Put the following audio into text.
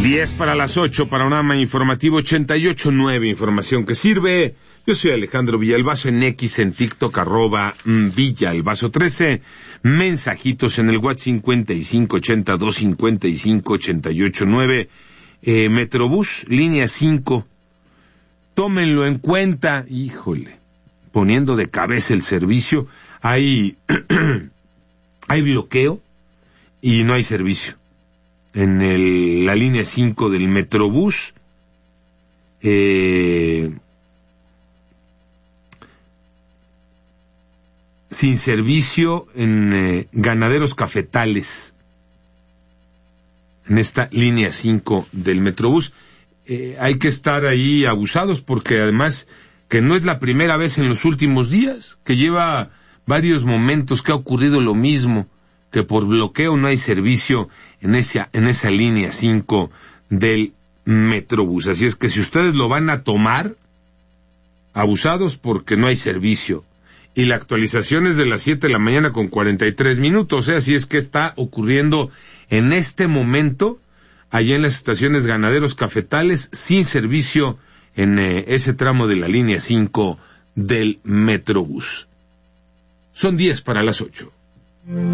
10 para las 8, Panorama Informativo 88.9, información que sirve. Yo soy Alejandro Villalbazo, en X, en TikTok, @Villalbazo13, mensajitos en el WhatsApp 5582558889, Metrobús, línea 5, tómenlo en cuenta, híjole, poniendo de cabeza el servicio, hay bloqueo y no hay servicio. En la línea 5 del Metrobús, sin servicio en Ganaderos Cafetales, en esta línea 5 del Metrobús. Hay que estar ahí abusados, porque además que no es la primera vez en los últimos días, que lleva varios momentos que ha ocurrido lo mismo, que por bloqueo no hay servicio en esa línea 5 del Metrobús. Así es que si ustedes lo van a tomar, abusados, porque no hay servicio. Y la actualización es de las 7 de la mañana con 43 minutos, o sea, si es que está ocurriendo en este momento, allá en las estaciones Ganaderos Cafetales, sin servicio en ese tramo de la línea 5 del Metrobús. Son 10 para las 8.